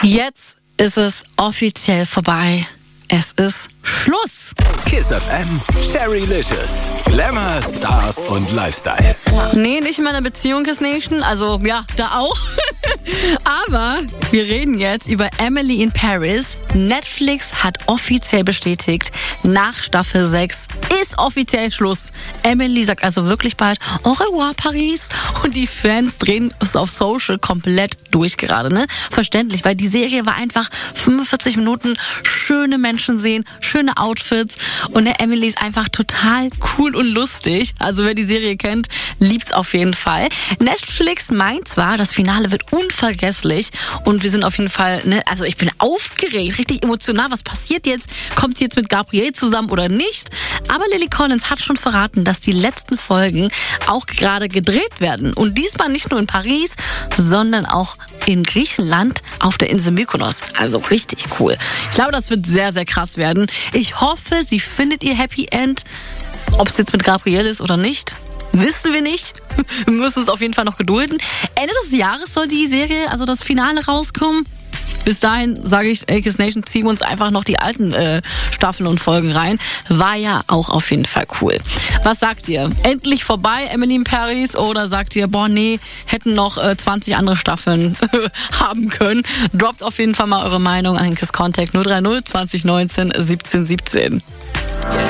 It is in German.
Jetzt ist es offiziell vorbei. Es ist Schluss. Kiss FM, Sherrylicious, Glamour, Stars und Lifestyle. Nee, nicht in meiner Beziehung, Kiss Nation. Also, ja, da auch. Aber wir reden jetzt über Emily in Paris. Netflix hat offiziell bestätigt, nach Staffel 6 ist offiziell Schluss. Emily sagt also wirklich bald Au revoir, Paris. Und die Fans drehen es auf Social komplett durch gerade, ne? Verständlich, weil die Serie war einfach 45 Minuten schöne Menschen sehen, schöne Outfits. Und der Emily ist einfach total cool und lustig. Also wer die Serie kennt, liebt's auf jeden Fall. Netflix meint zwar, das Finale wird unvergesslich und wir sind auf jeden Fall, ne, also ich bin aufgeregt, richtig emotional. Was passiert jetzt? Kommt sie jetzt mit Gabriel zusammen oder nicht? Aber Lily Collins hat schon verraten, dass die letzten Folgen auch gerade gedreht werden. Und diesmal nicht nur in Paris, sondern auch in Griechenland auf der Insel Mykonos. Also richtig cool. Ich glaube, das wird sehr, sehr krass werden. Ich hoffe, sie findet ihr Happy End. Ob es jetzt mit Gabriel ist oder nicht, wissen wir nicht. Wir müssen uns auf jeden Fall noch gedulden. Ende des Jahres soll die Serie, also das Finale, rauskommen. Bis dahin sage ich, Kiss Nation, ziehen wir uns einfach noch die alten Staffeln und Folgen rein. War ja auch auf jeden Fall cool. Was sagt ihr? Endlich vorbei, Emily in Paris? Oder sagt ihr, boah, nee, hätten noch 20 andere Staffeln haben können? Droppt auf jeden Fall mal eure Meinung an den Kiss Contact 030 2019 17 17.